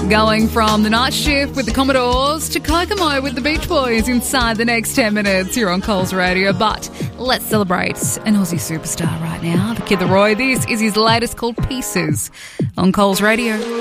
Going from The Night Shift with the Commodores to Kokomo with the Beach Boys inside the next 10 minutes here on Coles Radio. But let's celebrate an Aussie superstar right now, the Kid Laroi. This is his latest called Pieces on Coles Radio.